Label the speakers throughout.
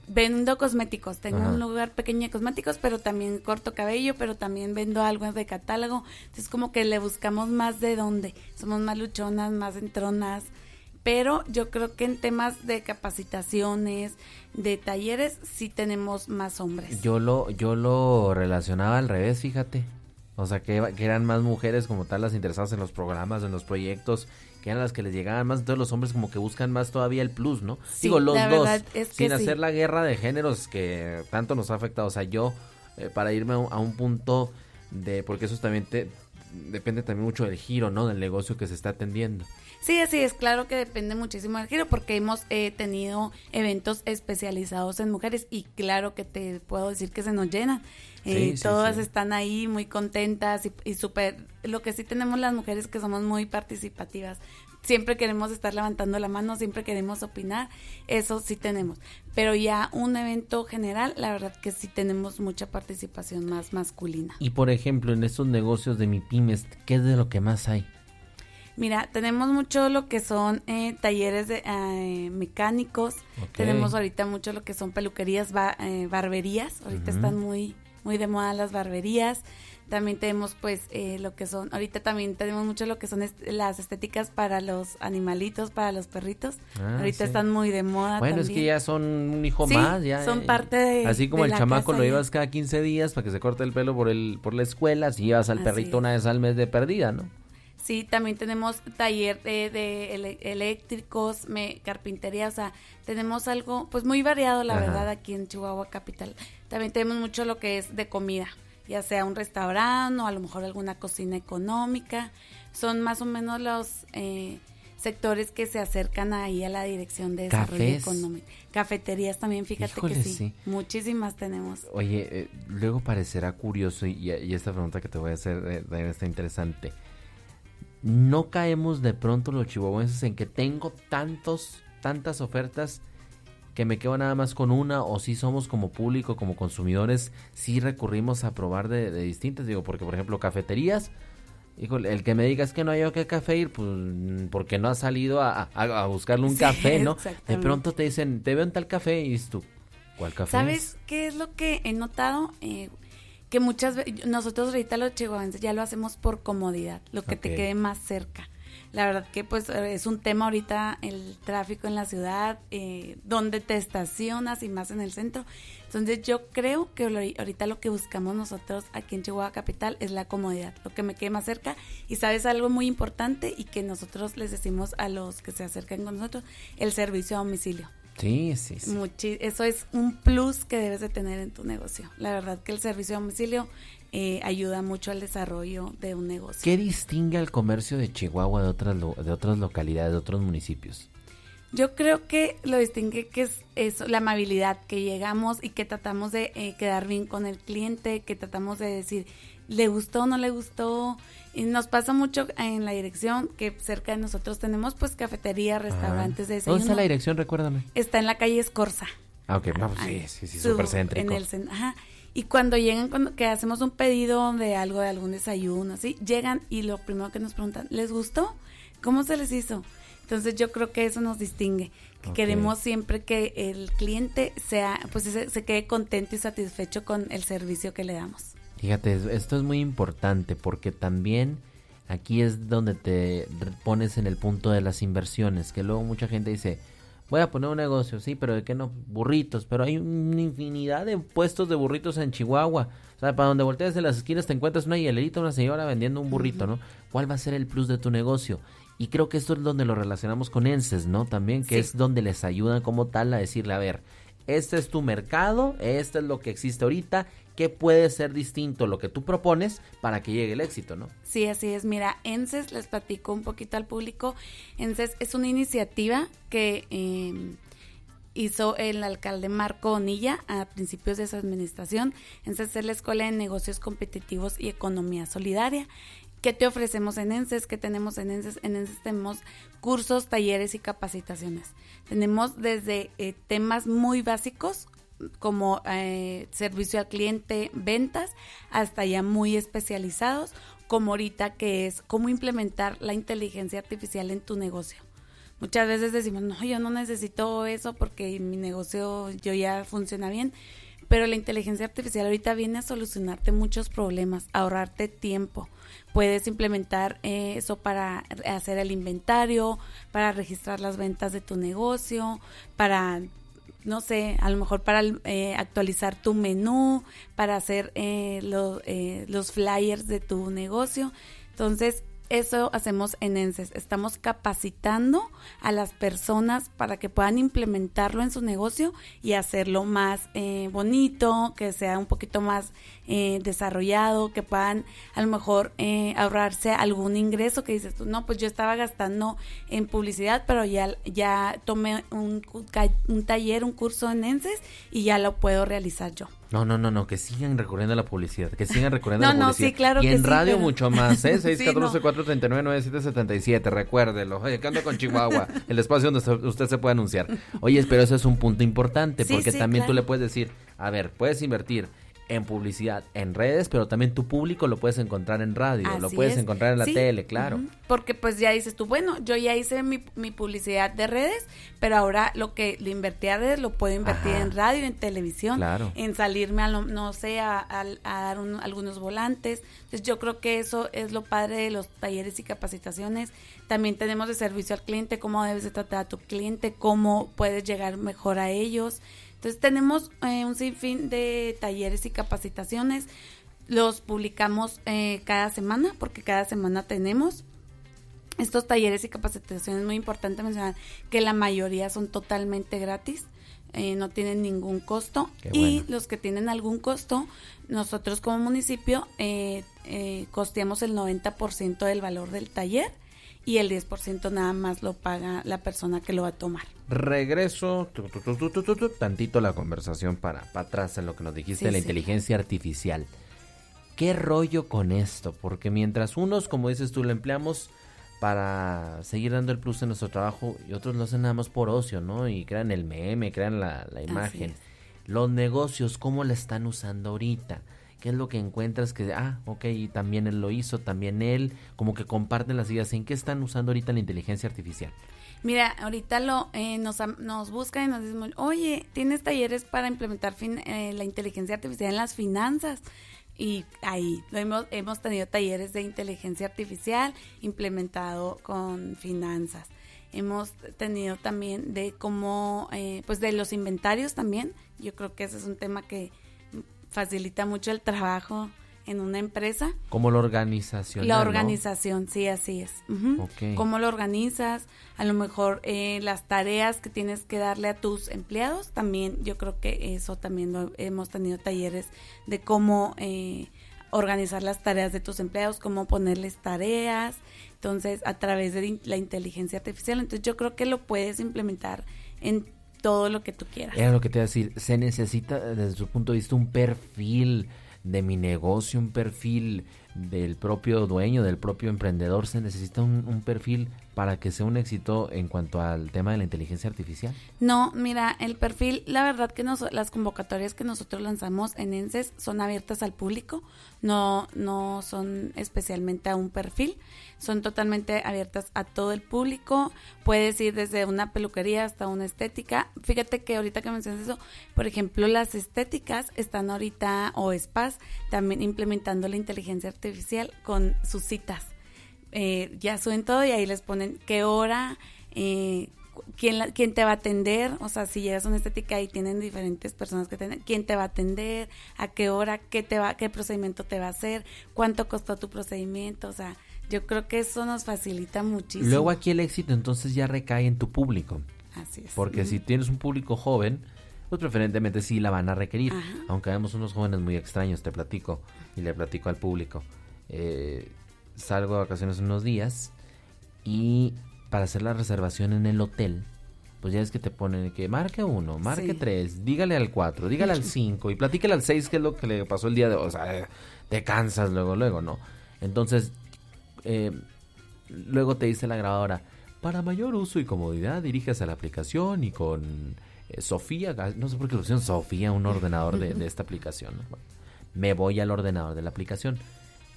Speaker 1: Vendo cosméticos, tengo
Speaker 2: Ajá.
Speaker 1: un lugar pequeño de cosméticos, pero también corto cabello, pero también vendo algo de catálogo. Entonces como que le buscamos más de dónde. Somos más luchonas, más entronas. Pero yo creo que en temas de capacitaciones, de talleres, sí tenemos más hombres.
Speaker 2: Yo lo relacionaba al revés, fíjate. O sea, que eran más mujeres como tal las interesadas en los programas, en los proyectos, que eran las que les llegaban más. Entonces los hombres como que buscan más todavía el plus, ¿no?
Speaker 1: Sí,
Speaker 2: Digo, los
Speaker 1: la
Speaker 2: dos,
Speaker 1: verdad es que
Speaker 2: sin
Speaker 1: sí.
Speaker 2: hacer la guerra de géneros que tanto nos ha afectado. O sea, yo, para irme a un punto porque eso también depende también mucho del giro, ¿no? Del negocio que se está atendiendo.
Speaker 1: Sí, así es, claro que depende muchísimo del giro porque hemos tenido eventos especializados en mujeres y claro que te puedo decir que se nos llenan.
Speaker 2: Sí,
Speaker 1: Todas
Speaker 2: sí.
Speaker 1: están ahí muy contentas y súper, lo que sí tenemos las mujeres que somos muy participativas. Siempre queremos estar levantando la mano, siempre queremos opinar, eso sí tenemos. Pero ya un evento general, la verdad que sí tenemos mucha participación más masculina.
Speaker 2: Y por ejemplo, en estos negocios de MIPYMES, ¿qué es de lo que más hay?
Speaker 1: Mira, tenemos mucho lo que son talleres de mecánicos, tenemos ahorita mucho lo que son peluquerías, barberías, ahorita están muy de moda las barberías, también tenemos pues lo que son, ahorita también tenemos mucho lo que son las estéticas para los animalitos, para los perritos, ahorita están muy de moda.
Speaker 2: Bueno,
Speaker 1: también.
Speaker 2: es que ya son un hijo
Speaker 1: Sí,
Speaker 2: más, ya.
Speaker 1: son parte de
Speaker 2: así como
Speaker 1: de
Speaker 2: el
Speaker 1: la
Speaker 2: chamaco
Speaker 1: casa
Speaker 2: lo
Speaker 1: ya.
Speaker 2: llevas cada 15 días para que se corte el pelo por la escuela, si llevas al
Speaker 1: Así
Speaker 2: perrito
Speaker 1: es.
Speaker 2: una vez al mes de perdida, ¿no?
Speaker 1: Sí, también tenemos taller de eléctricos, carpintería, o sea, tenemos algo pues muy variado, la verdad, aquí en Chihuahua Capital. También tenemos mucho lo que es de comida, ya sea un restaurante o a lo mejor alguna cocina económica. Son más o menos los sectores que se acercan ahí a la Dirección de Desarrollo
Speaker 2: ¿Cafés?
Speaker 1: Económico. Cafeterías también, fíjate.
Speaker 2: Híjole,
Speaker 1: que sí,
Speaker 2: sí.
Speaker 1: muchísimas tenemos.
Speaker 2: Oye, luego parecerá curioso y esta pregunta que te voy a hacer también está interesante. ¿No caemos de pronto los chihuahuenses en que tengo tantas ofertas que me quedo nada más con una, o si somos como público, como consumidores, si recurrimos a probar de distintas? Digo, porque por ejemplo cafeterías, híjole, el que me diga es que no hay yo qué café ir, pues porque no has salido a buscarle un café, ¿no? De pronto te dicen, te veo en tal café, y dices tú, ¿cuál café
Speaker 1: ¿Sabes
Speaker 2: es?
Speaker 1: qué es lo que he notado? Que muchas veces, nosotros ahorita los chihuahuenses ya lo hacemos por comodidad, lo que te quede más cerca. La verdad que pues es un tema ahorita el tráfico en la ciudad, donde te estacionas y más en el centro. Entonces yo creo que ahorita lo que buscamos nosotros aquí en Chihuahua Capital es la comodidad, lo que me quede más cerca. Y sabes algo muy importante y que nosotros les decimos a los que se acercan con nosotros, el servicio a domicilio.
Speaker 2: Sí.
Speaker 1: Eso es un plus que debes de tener en tu negocio. La verdad que el servicio a domicilio ayuda mucho al desarrollo de un negocio.
Speaker 2: ¿Qué distingue al comercio de Chihuahua de otras localidades, de otros municipios?
Speaker 1: Yo creo que lo distingue que es eso, la amabilidad, que llegamos y que tratamos de quedar bien con el cliente, que tratamos de decir, ¿le gustó o no le gustó? Y nos pasa mucho en la dirección que cerca de nosotros tenemos pues cafetería, restaurantes de desayuno.
Speaker 2: ¿Dónde está la dirección? Recuérdame.
Speaker 1: Está en la calle Escorza.
Speaker 2: Ah, ok, no, pues sí, súper céntrico.
Speaker 1: Y cuando llegan, que hacemos un pedido de algo, de algún desayuno, así, llegan y lo primero que nos preguntan, ¿les gustó? ¿Cómo se les hizo? Entonces yo creo que eso nos distingue, que queremos siempre que el cliente se quede contento y satisfecho con el servicio que le damos.
Speaker 2: Fíjate, esto es muy importante porque también aquí es donde te pones en el punto de las inversiones, que luego mucha gente dice, voy a poner un negocio, sí, pero ¿de qué no? Burritos, pero hay una infinidad de puestos de burritos en Chihuahua. O sea, para donde volteas en las esquinas te encuentras una hielerita, una señora vendiendo un burrito, ¿no? ¿Cuál va a ser el plus de tu negocio? Y creo que esto es donde lo relacionamos con ENSES, ¿no? También, que es donde les ayudan como tal a decirle, a ver, este es tu mercado, este es lo que existe ahorita, ¿qué puede ser distinto lo que tú propones para que llegue el éxito, no?
Speaker 1: Sí, así es. Mira, ENSES, les platico un poquito al público. ENSES es una iniciativa que hizo el alcalde Marco Onilla a principios de su administración. ENSES es la Escuela de Negocios Competitivos y Economía Solidaria. ¿Qué te ofrecemos en ENSES? ¿Qué tenemos en ENSES? En ENSES tenemos cursos, talleres y capacitaciones. Tenemos desde temas muy básicos como servicio al cliente, ventas, hasta ya muy especializados, como ahorita que es cómo implementar la inteligencia artificial en tu negocio. Muchas veces decimos, no, yo no necesito eso porque mi negocio yo ya funciona bien. Pero la inteligencia artificial ahorita viene a solucionarte muchos problemas, a ahorrarte tiempo. Puedes implementar eso para hacer el inventario, para registrar las ventas de tu negocio, para, no sé, a lo mejor para actualizar tu menú, para hacer los flyers de tu negocio. Entonces, eso hacemos en ENSES. Estamos capacitando a las personas para que puedan implementarlo en su negocio y hacerlo más bonito, que sea un poquito más desarrollado, que puedan a lo mejor ahorrarse algún ingreso que dices tú, no, pues yo estaba gastando en publicidad, pero ya tomé un taller, un curso en ENSES y ya lo puedo realizar yo.
Speaker 2: No, que sigan recurriendo a la publicidad, que sigan recurriendo a la publicidad.
Speaker 1: Sí, claro
Speaker 2: y
Speaker 1: que
Speaker 2: en
Speaker 1: sí,
Speaker 2: radio
Speaker 1: pero...
Speaker 2: mucho más, 614-439-9777, recuérdelo. Oye, que ando con Chihuahua, el espacio donde usted se puede anunciar. Oye, pero eso es un punto importante, porque también tú le puedes decir, a ver, puedes invertir en publicidad en redes, pero también tu público lo puedes encontrar en radio, lo puedes encontrar en la tele, claro.
Speaker 1: Porque pues ya dices tú, bueno, yo ya hice mi publicidad de redes, pero ahora lo que le invertí a redes lo puedo invertir en radio, en televisión, en salirme a dar algunos volantes. Entonces yo creo que eso es lo padre de los talleres y capacitaciones. También tenemos de servicio al cliente, cómo debes de tratar a tu cliente, cómo puedes llegar mejor a ellos. Entonces tenemos un sinfín de talleres y capacitaciones, los publicamos cada semana, porque cada semana tenemos estos talleres y capacitaciones. Es muy importante mencionar que la mayoría son totalmente gratis, no tienen ningún costo. Y los que tienen algún costo, nosotros como municipio costeamos el 90% del valor del taller y el 10% nada más lo paga la persona que lo va a tomar.
Speaker 2: Regreso tantito la conversación para atrás en lo que nos dijiste de la inteligencia artificial. ¿Qué rollo con esto? Porque mientras unos, como dices tú, lo empleamos para seguir dando el plus en nuestro trabajo y otros lo hacen nada más por ocio, ¿no? Y crean el meme, crean la imagen. Los negocios, ¿cómo la están usando ahorita? ¿Qué es lo que encuentras que, y también él lo hizo, también él, como que comparten las ideas? ¿En qué están usando ahorita la inteligencia artificial?
Speaker 1: Mira, ahorita nos buscan y nos dicen, oye, ¿tienes talleres para implementar la inteligencia artificial en las finanzas? Y ahí hemos tenido talleres de inteligencia artificial implementado con finanzas. Hemos tenido también de cómo, pues de los inventarios también. Yo creo que ese es un tema que facilita mucho el trabajo en una empresa.
Speaker 2: ¿Cómo lo organización?
Speaker 1: La organización, sí, así es. ¿Cómo lo organizas? A lo mejor las tareas que tienes que darle a tus empleados, también yo creo que eso también hemos tenido talleres de cómo organizar las tareas de tus empleados, cómo ponerles tareas, entonces a través de la inteligencia artificial. Entonces yo creo que lo puedes implementar en todo lo que tú quieras.
Speaker 2: Era lo que te iba a decir, se necesita desde tu punto de vista un perfil de mi negocio, un perfil del propio dueño, del propio emprendedor. Se necesita un perfil para que sea un éxito en cuanto al tema de la inteligencia artificial.
Speaker 1: No, mira, el perfil, la verdad que las convocatorias que nosotros lanzamos en ENSES son abiertas al público, no son especialmente a un perfil, son totalmente abiertas a todo el público. Puedes ir desde una peluquería hasta una estética. Fíjate que ahorita que mencionas eso, por ejemplo, las estéticas están ahorita, o spas, también implementando la inteligencia artificial con sus citas. Ya suben todo y ahí les ponen qué hora, quién te va a atender. O sea, si llegas a una estética y tienen diferentes personas que atender, quién te va a atender, a qué hora, qué procedimiento te va a hacer, cuánto costó tu procedimiento. O sea, yo creo que eso nos facilita muchísimo.
Speaker 2: Luego aquí el éxito entonces ya recae en tu público.
Speaker 1: Así es.
Speaker 2: Porque si tienes un público joven, pues preferentemente sí la van a requerir. Aunque vemos unos jóvenes muy extraños, te platico y le platico al público. Salgo de vacaciones unos días y para hacer la reservación en el hotel, pues ya es que te ponen que marque 1, marque 3, dígale al 4, dígale al 5 y platícale al 6 qué es lo que le pasó el día de hoy. O sea, te cansas luego, ¿no? Entonces, luego te dice la grabadora, para mayor uso y comodidad diríjase a la aplicación y con Sofía, no sé por qué le pusieron Sofía, un ordenador de esta aplicación, ¿no? Bueno, me voy al ordenador de la aplicación.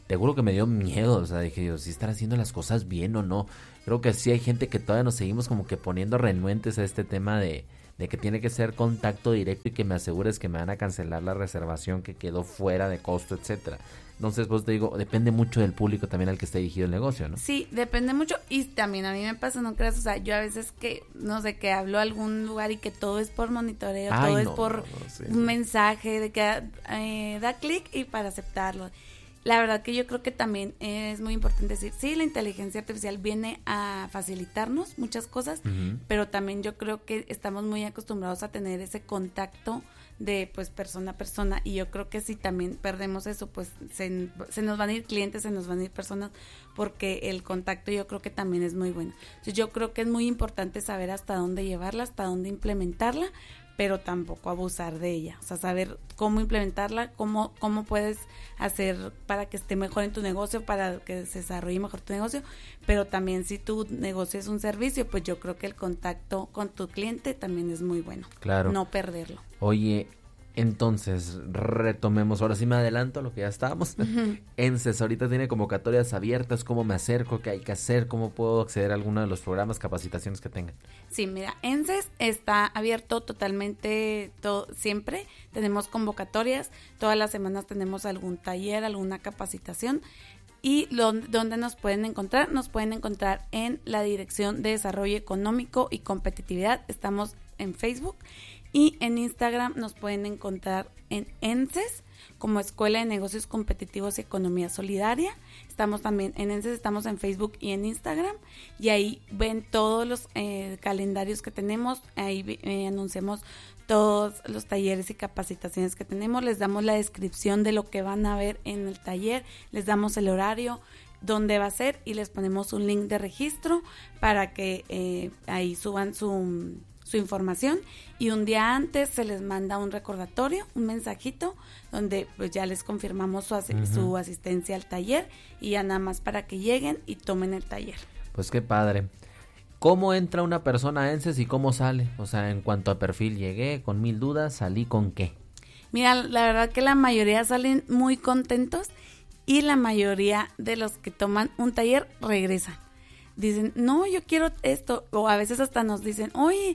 Speaker 2: te juro que me dio miedo, o sea, dije yo, ¿sí estar haciendo las cosas bien o no? Creo que sí hay gente que todavía nos seguimos como que poniendo renuentes a este tema de que tiene que ser contacto directo y que me asegures que me van a cancelar la reservación que quedó fuera de costo, etcétera. Entonces, pues te digo, depende mucho del público también al que esté dirigido el negocio, ¿no?
Speaker 1: Sí, depende mucho y también a mí me pasa, no creas, o sea, yo a veces que, no sé, que hablo a algún lugar y que todo es por monitoreo, todo es por
Speaker 2: sí.
Speaker 1: un mensaje de que da clic y para aceptarlo. La verdad que yo creo que también es muy importante decir, sí, la inteligencia artificial viene a facilitarnos muchas cosas, pero también yo creo que estamos muy acostumbrados a tener ese contacto de pues persona a persona y yo creo que si también perdemos eso pues se nos van a ir clientes, se nos van a ir personas porque el contacto yo creo que también es muy bueno. Entonces yo creo que es muy importante saber hasta dónde llevarla, hasta dónde implementarla, pero tampoco abusar de ella, o sea, saber cómo implementarla, cómo puedes hacer para que esté mejor en tu negocio, para que se desarrolle mejor tu negocio, pero también si tu negocio es un servicio, pues yo creo que el contacto con tu cliente también es muy bueno.
Speaker 2: Claro.
Speaker 1: No perderlo.
Speaker 2: Oye, entonces, retomemos, ahora sí me adelanto a lo que ya estábamos. ENCES ahorita tiene convocatorias abiertas, ¿cómo me acerco? ¿Qué hay que hacer? ¿Cómo puedo acceder a alguno de los programas, capacitaciones que tengan?
Speaker 1: Sí, mira, ENCES está abierto totalmente siempre, tenemos convocatorias, todas las semanas tenemos algún taller, alguna capacitación. ¿Y dónde nos pueden encontrar? Nos pueden encontrar en la Dirección de Desarrollo Económico y Competitividad, estamos en Facebook. Y en Instagram nos pueden encontrar en ENCES como Escuela de Negocios Competitivos y Economía Solidaria. Estamos también en ENCES, estamos en Facebook y en Instagram. Y ahí ven todos los calendarios que tenemos. Ahí anunciamos todos los talleres y capacitaciones que tenemos. Les damos la descripción de lo que van a ver en el taller. Les damos el horario, dónde va a ser y les ponemos un link de registro para que ahí suban su información y un día antes se les manda un recordatorio, un mensajito donde pues ya les confirmamos su asistencia al taller y ya nada más para que lleguen y tomen el taller.
Speaker 2: Pues qué padre. ¿Cómo entra una persona a ENCES y cómo sale? O sea, en cuanto a perfil, llegué con 1000 dudas, ¿salí con qué?
Speaker 1: Mira, la verdad que la mayoría salen muy contentos y la mayoría de los que toman un taller regresan. Dicen, no, yo quiero esto, o a veces hasta nos dicen, oye,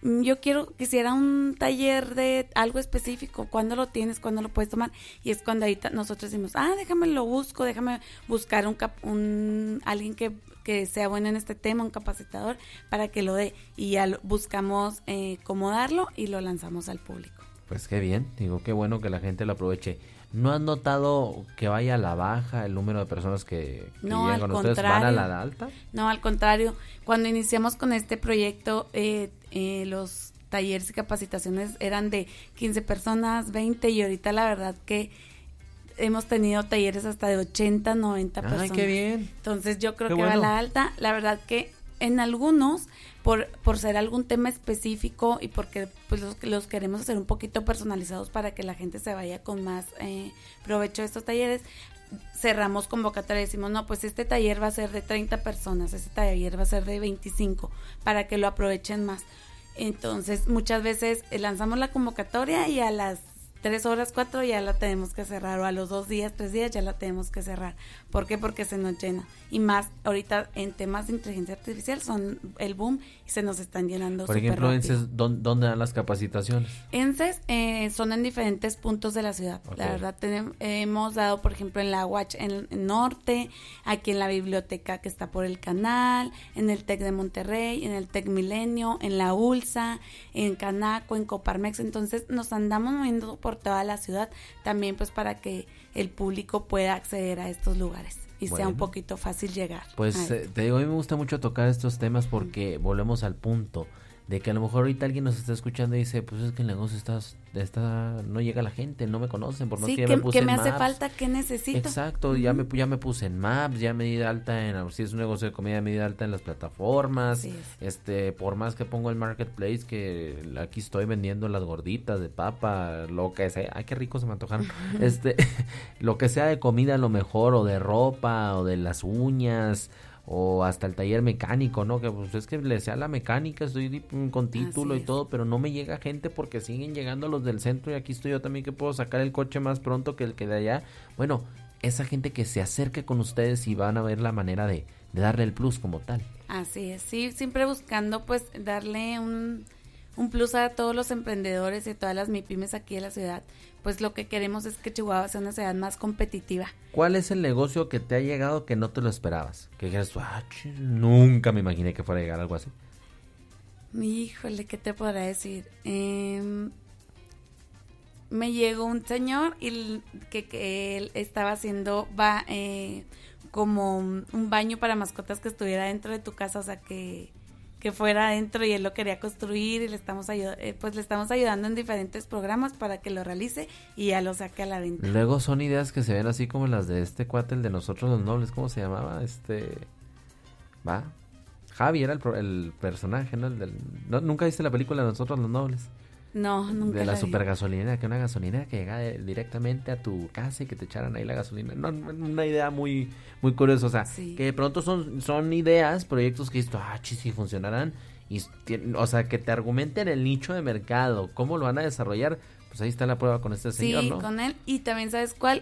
Speaker 1: quisiera un taller de algo específico, ¿cuándo lo tienes? ¿Cuándo lo puedes tomar? Y es cuando ahorita nosotros decimos, déjame buscar alguien que sea bueno en este tema, un capacitador, para que lo dé, y ya buscamos cómo darlo y lo lanzamos al público.
Speaker 2: Pues qué bien, digo, qué bueno que la gente lo aproveche. ¿No has notado que vaya a la baja el número de personas que llegan con ustedes? ¿Van a la alta?
Speaker 1: No, al contrario. Cuando iniciamos con este proyecto, los talleres y capacitaciones eran de 15 personas, 20, y ahorita la verdad que hemos tenido talleres hasta de 80, 90 personas.
Speaker 2: ¡Ay, qué bien!
Speaker 1: Entonces yo creo que va a la alta. La verdad que en algunos, por ser algún tema específico y porque pues los queremos hacer un poquito personalizados para que la gente se vaya con más provecho de estos talleres, cerramos convocatoria y decimos, no, pues este taller va a ser de 30 personas, este taller va a ser de 25, para que lo aprovechen más. Entonces, muchas veces lanzamos la convocatoria y a las 3 horas, 4 ya la tenemos que cerrar, o a los 2 días, 3 días ya la tenemos que cerrar. ¿Por qué? Porque se nos llena. Y más ahorita en temas de inteligencia artificial son el boom y se nos están llenando súper rápido.
Speaker 2: Por ejemplo, ENCES, ¿dónde dan las capacitaciones?
Speaker 1: ENCES son en diferentes puntos de la ciudad. Okay. La verdad, hemos dado, por ejemplo, en la UACH en Norte, aquí en la biblioteca que está por el canal, en el TEC de Monterrey, en el TEC Milenio, en la ULSA, en Canaco, en Coparmex. Entonces nos andamos moviendo por toda la ciudad, también pues para que el público pueda acceder a estos lugares y sea un poquito fácil llegar.
Speaker 2: Pues te digo, a mí me gusta mucho tocar estos temas porque volvemos al punto de que a lo mejor ahorita alguien nos está escuchando y dice, pues es que el negocio no llega a la gente, no me conocen, por más que ya me puse en Maps.
Speaker 1: ¿Qué me hace falta? ¿Qué necesito?
Speaker 2: Exacto, ya me puse en Maps, ya me di de alta si es un negocio de comida, me di de alta en las plataformas, por más que pongo el marketplace, que aquí estoy vendiendo las gorditas de papa, lo que sea, ay, qué rico se me antojaron, lo que sea de comida a lo mejor, o de ropa, o de las uñas, o hasta el taller mecánico, ¿no? Que pues es que le sea la mecánica, estoy con título y todo, pero no me llega gente porque siguen llegando los del centro y aquí estoy yo también que puedo sacar el coche más pronto que el que de allá. Bueno, esa gente que se acerque con ustedes y van a ver la manera de darle el plus como tal.
Speaker 1: Así es, sí, siempre buscando pues darle un plus a todos los emprendedores y a todas las MIPYMES aquí de la ciudad. Pues lo que queremos es que Chihuahua sea una ciudad más competitiva.
Speaker 2: ¿Cuál es el negocio que te ha llegado que no te lo esperabas? Que dijeras, nunca me imaginé que fuera a llegar algo así.
Speaker 1: Híjole, ¿qué te podrá decir? Me llegó un señor y que él estaba haciendo como un baño para mascotas que estuviera dentro de tu casa, o sea, que fuera adentro, y él lo quería construir y le estamos ayudando en diferentes programas para que lo realice y ya lo saque a la venta.
Speaker 2: Luego son ideas que se ven así como las de este cuate, el de Nosotros los Nobles, ¿cómo se llamaba? Javi era el personaje, ¿no? ¿Nunca viste la película de Nosotros los Nobles?
Speaker 1: No, nunca.
Speaker 2: De la super gasolinera, que una gasolinera que llega directamente a tu casa y que te echaran ahí la gasolina. No, una idea muy muy curiosa, o sea, sí, que de pronto son ideas, proyectos que esto, sí funcionarán, y o sea, que te argumenten el nicho de mercado, cómo lo van a desarrollar, pues ahí está la prueba con este señor,
Speaker 1: sí,
Speaker 2: ¿no?
Speaker 1: Sí, con él, y también, ¿sabes cuál?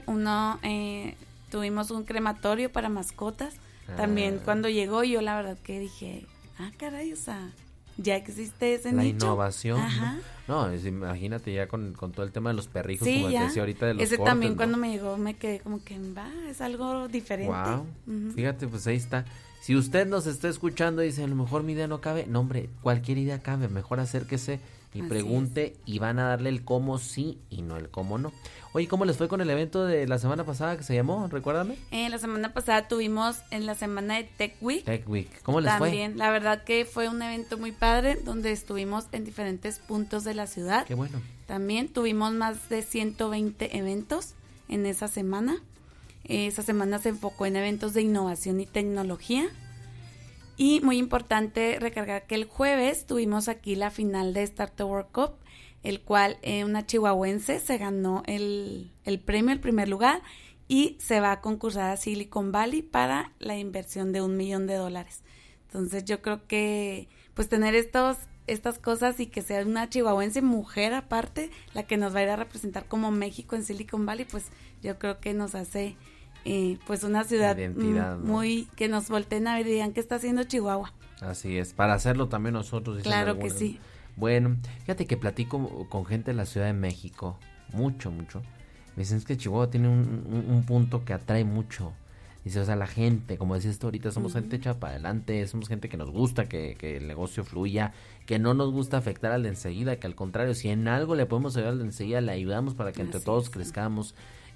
Speaker 1: Tuvimos un crematorio para mascotas, también cuando llegó, yo la verdad que dije, caray, o sea, ya existe ese
Speaker 2: la
Speaker 1: nicho.
Speaker 2: Innovación.
Speaker 1: Ajá.
Speaker 2: No, imagínate ya con todo el tema de los perrijos,
Speaker 1: sí,
Speaker 2: como te decía ahorita de los
Speaker 1: ese
Speaker 2: cortes,
Speaker 1: también,
Speaker 2: ¿no?
Speaker 1: cuando me llegó me quedé como que es algo diferente.
Speaker 2: Wow. Fíjate, pues ahí está. Si usted nos está escuchando y dice, a lo mejor mi idea no cabe, no, hombre, cualquier idea cabe, mejor acérquese y así pregunte, y van a darle el cómo sí y no el cómo no. Oye, ¿cómo les fue con el evento de la semana pasada que se llamó? Recuérdame.
Speaker 1: La semana pasada tuvimos en la semana de Tech Week.
Speaker 2: ¿Cómo les fue?
Speaker 1: También, la verdad que fue un evento muy padre donde estuvimos en diferentes puntos de la ciudad.
Speaker 2: Qué bueno.
Speaker 1: También tuvimos más de 120 eventos en esa semana. Esa semana se enfocó en eventos de innovación y tecnología. Y muy importante recargar que el jueves tuvimos aquí la final de Startup World Cup, el cual una chihuahuense se ganó el premio, el primer lugar, y se va a concursar a Silicon Valley para la inversión de $1 millón. Entonces yo creo que pues tener estas cosas y que sea una chihuahuense mujer aparte la que nos va a ir a representar como México en Silicon Valley, pues yo creo que nos hace pues una ciudad muy, ¿no? Que nos volteen a ver y digan qué está haciendo Chihuahua.
Speaker 2: Así es, para hacerlo también nosotros.
Speaker 1: Claro que sí.
Speaker 2: Bueno, fíjate que platico con gente de la Ciudad de México, mucho. Me dicen es que Chihuahua tiene un punto que atrae mucho. Dice, o sea, la gente, como decías tú ahorita, somos gente hecha para adelante, somos gente que nos gusta que el negocio fluya, que no nos gusta afectar al de enseguida, que al contrario, si en algo le podemos ayudar al de enseguida, le ayudamos para que entre todos crezcamos.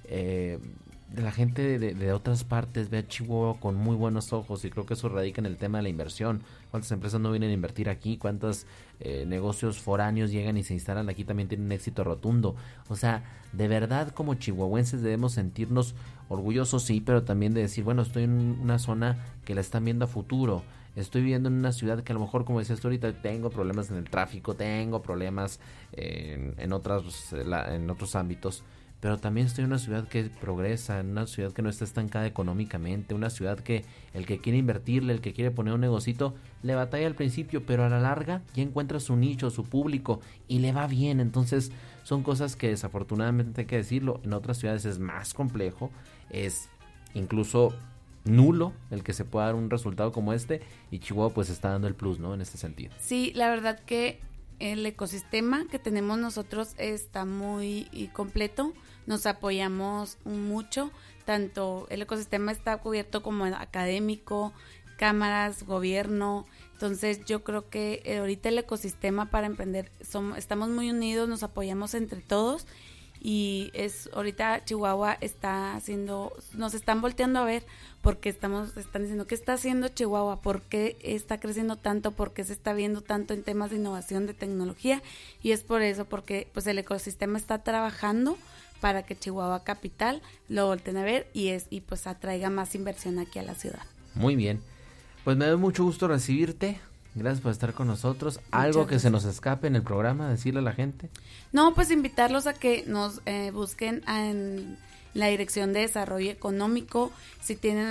Speaker 2: De la gente de otras partes ve a Chihuahua con muy buenos ojos, y creo que eso radica en el tema de la inversión. ¿Cuántas empresas no vienen a invertir aquí? ¿Cuántos negocios foráneos llegan y se instalan aquí? También tienen un éxito rotundo. O sea, de verdad como chihuahuenses debemos sentirnos orgullosos, sí, pero también de decir, bueno, estoy en una zona que la están viendo a futuro. Estoy viviendo en una ciudad que a lo mejor, como decías tú ahorita, tengo problemas en el tráfico, tengo problemas en otros ámbitos, pero también estoy en una ciudad que progresa, en una ciudad que no está estancada económicamente, una ciudad que el que quiere invertirle, el que quiere poner un negocito, le batalla al principio, pero a la larga ya encuentra su nicho, su público, y le va bien. Entonces son cosas que desafortunadamente, hay que decirlo, en otras ciudades es más complejo, es incluso nulo el que se pueda dar un resultado como este, y Chihuahua pues está dando el plus, ¿no? En este sentido.
Speaker 1: Sí, la verdad que el ecosistema que tenemos nosotros está muy completo, nos apoyamos mucho, tanto el ecosistema está cubierto como académico, cámaras, gobierno. Entonces yo creo que ahorita el ecosistema para emprender estamos muy unidos, nos apoyamos entre todos, y ahorita Chihuahua nos están volteando a ver porque están diciendo qué está haciendo Chihuahua, por qué está creciendo tanto, por qué se está viendo tanto en temas de innovación, de tecnología, y es por eso, porque pues el ecosistema está trabajando para que Chihuahua capital lo volteen a ver y pues atraiga más inversión aquí a la ciudad.
Speaker 2: Muy bien, pues me da mucho gusto recibirte. Gracias por estar con nosotros. ¿Algo que se nos escape en el programa, decirle a la gente? No,
Speaker 1: pues invitarlos a que nos busquen en la Dirección de Desarrollo Económico. Si tienen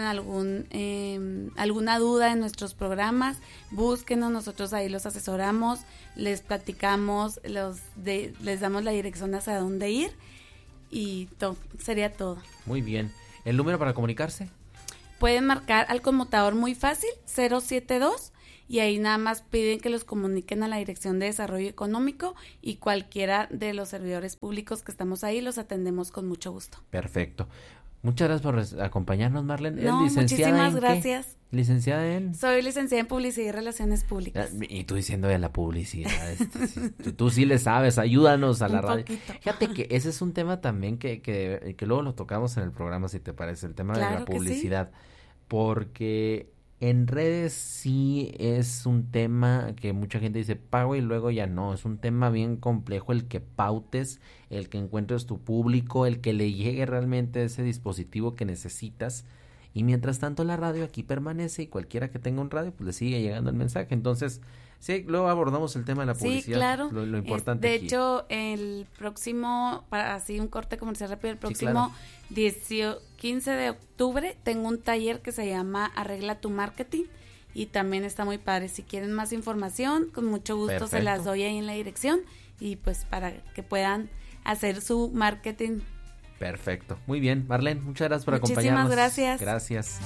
Speaker 1: alguna duda en nuestros programas, búsquenos, nosotros ahí los asesoramos, les platicamos, les damos la dirección hacia dónde ir, y sería todo.
Speaker 2: Muy bien. ¿El número para comunicarse?
Speaker 1: Pueden marcar al conmutador muy fácil, 072, y ahí nada más piden que los comuniquen a la Dirección de Desarrollo Económico y cualquiera de los servidores públicos que estamos ahí los atendemos con mucho gusto.
Speaker 2: Perfecto. Muchas gracias por acompañarnos, Marlene.
Speaker 1: No, muchísimas gracias.
Speaker 2: ¿Qué? ¿Licenciada en?
Speaker 1: Soy licenciada en Publicidad y Relaciones Públicas.
Speaker 2: Y tú diciendo de la publicidad. Tú sí le sabes, ayúdanos a la radio.
Speaker 1: Poquito.
Speaker 2: Fíjate que ese es un tema también que luego lo tocamos en el programa, si te parece, el tema de la publicidad. Sí. Porque en redes sí es un tema que mucha gente dice pago y luego ya no. Es un tema bien complejo el que pautes, el que encuentres tu público, el que le llegue realmente ese dispositivo que necesitas. Y mientras tanto la radio aquí permanece y cualquiera que tenga un radio pues le sigue llegando el mensaje. Entonces, sí, luego abordamos el tema de la publicidad.
Speaker 1: Sí, claro.
Speaker 2: Lo importante
Speaker 1: de
Speaker 2: aquí.
Speaker 1: hecho, el próximo, para así un corte comercial rápido, el próximo sí, claro. 15 de octubre tengo un taller que se llama Arregla tu Marketing y también está muy padre. Si quieren más información, con mucho gusto Perfecto. Se las doy ahí en la dirección y pues para que puedan hacer su marketing.
Speaker 2: Perfecto. Muy bien, Marlene, muchas gracias por acompañarnos.
Speaker 1: Muchísimas gracias.
Speaker 2: Gracias.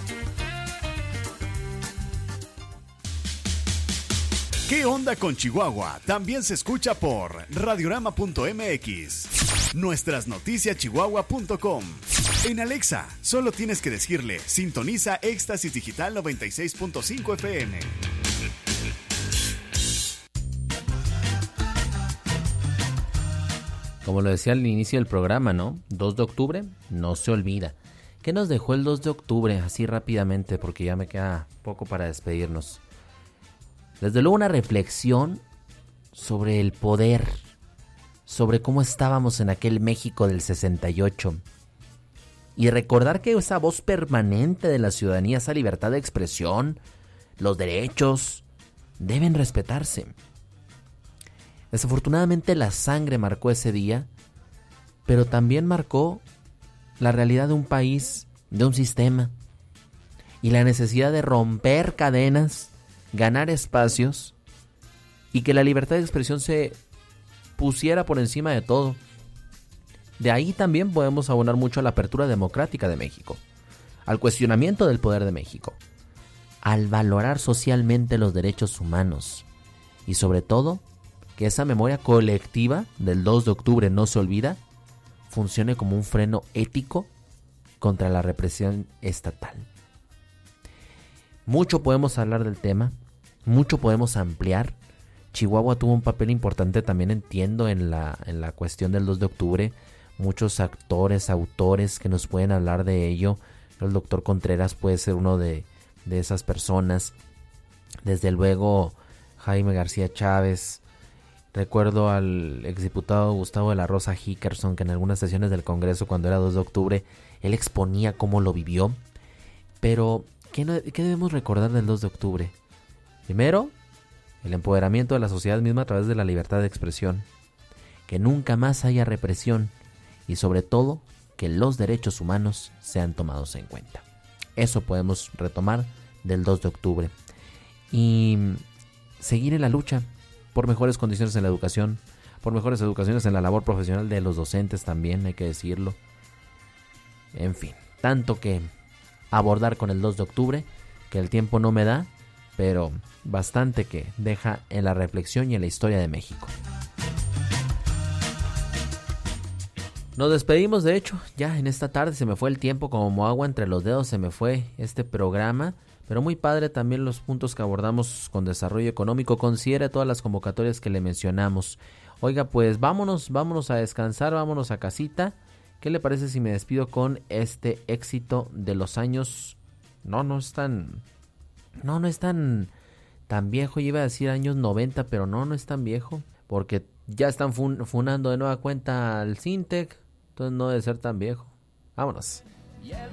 Speaker 3: ¿Qué onda con Chihuahua? También se escucha por radiorama.mx, nuestras noticias chihuahua.com. En Alexa, solo tienes que decirle, sintoniza Éxtasis Digital 96.5 FM.
Speaker 2: Como lo decía al inicio del programa, ¿no? 2 de octubre, no se olvida. ¿Qué nos dejó el 2 de octubre? Así rápidamente, porque ya me queda poco para despedirnos. Desde luego una reflexión sobre el poder, sobre cómo estábamos en aquel México del 68. Y recordar que esa voz permanente de la ciudadanía, esa libertad de expresión, los derechos, deben respetarse. Desafortunadamente la sangre marcó ese día, pero también marcó la realidad de un país, de un sistema, y la necesidad de romper cadenas, ganar espacios, y que la libertad de expresión se pusiera por encima de todo. De ahí también podemos abonar mucho a la apertura democrática de México, al cuestionamiento del poder de México, al valorar socialmente los derechos humanos, y sobre todo, que esa memoria colectiva del 2 de octubre no se olvida, funcione como un freno ético contra la represión estatal. Mucho podemos hablar del tema, mucho podemos ampliar. Chihuahua tuvo un papel importante también, entiendo, en la cuestión del 2 de octubre. Muchos actores, autores que nos pueden hablar de ello. El doctor Contreras puede ser uno de esas personas. Desde luego, Jaime García Chávez. Recuerdo al exdiputado Gustavo de la Rosa Hickerson, que en algunas sesiones del Congreso, cuando era 2 de octubre, él exponía cómo lo vivió. Pero, ¿qué debemos recordar del 2 de octubre? Primero, el empoderamiento de la sociedad misma a través de la libertad de expresión. Que nunca más haya represión. Y sobre todo, que los derechos humanos sean tomados en cuenta. Eso podemos retomar del 2 de octubre. Y seguir en la lucha por mejores condiciones en la educación, por mejores educaciones en la labor profesional de los docentes también, hay que decirlo. En fin, tanto que abordar con el 2 de octubre, que el tiempo no me da, pero bastante que deja en la reflexión y en la historia de México. Nos despedimos, de hecho, ya en esta tarde se me fue el tiempo como agua entre los dedos, se me fue este programa. Pero muy padre también los puntos que abordamos con desarrollo económico. Considere todas las convocatorias que le mencionamos. Oiga, pues vámonos a descansar, vámonos a casita. ¿Qué le parece si me despido con este éxito de los años? No es tan viejo. Yo iba a decir años 90, pero no es tan viejo. Porque ya están funando de nueva cuenta al Sintec. Entonces no debe ser tan viejo. Vámonos.